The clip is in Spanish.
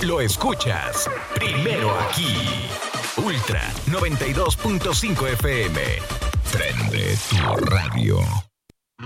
lo escuchas primero aquí. Ultra 92.5 FM. Prende tu radio.